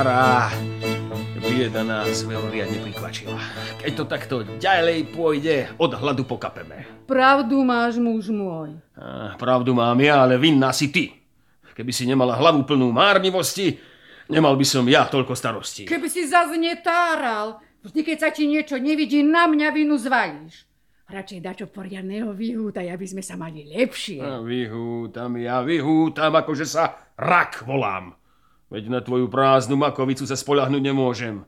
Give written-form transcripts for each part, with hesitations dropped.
Bieda nás veľmi riadne prikvačila. Keď to takto ďalej pôjde, od hladu pokapeme. Pravdu máš, muž môj. Pravdu mám ja, ale vinná si ty. Keby si nemala hlavu plnú márnivosti, nemal by som ja toľko starostí. Keby si zase netáral, vždy keď sa ti niečo nevidí, na mňa vinu zvalíš. Radšej dačo poriadného vyhútaj, aby sme sa mali lepšie. Vyhútam, akože sa rak volám. Veď na tvoju prázdnu makovicu sa spoľahnúť nemôžem.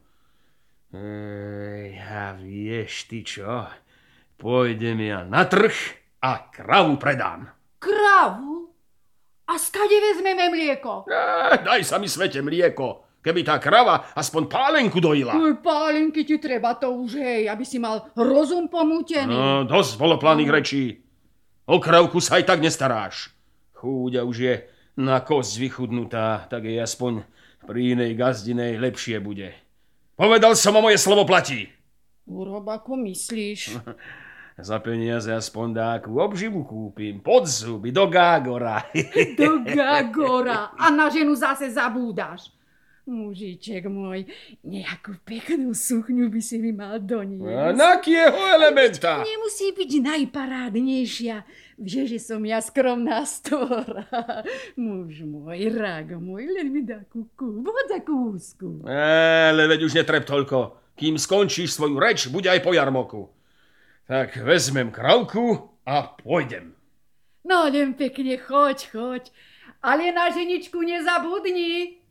A vieš ty čo? Pôjdem ja na trh a kravu predám. Kravu? A skade vezmeme mlieko? Daj sa mi svete mlieko. Keby tá krava aspoň pálenku dojila. Pálenky ti treba to už, hej, aby si mal rozum pomútený. No, dosť bolo planých rečí. O kravku sa aj tak nestaráš. Chúďa už je na kosť vychudnutá, tak jej aspoň pri inej gazdinej lepšie bude. Povedal som a moje slovo platí. Urob ako myslíš. Za peniaze aspoň dáku obživu kúpim, pod zuby, do Gágora. Do Gágora. A na ženu zase zabúdaš. Mužiček môj, nejakú peknú sukňu by si mi mal doniesť. A na kieho elementa? Nemusí byť najparádnejšia. Vieš, že som ja skromná stora. Muž môj, rágo môj, len mi dá hoď za kúsku. Ale veď už netreb toľko. Kým skončíš svoju reč, buď aj po jarmoku. Tak vezmem kravku a pôjdem. No len pekne, choď. Ale na ženičku nezabudni.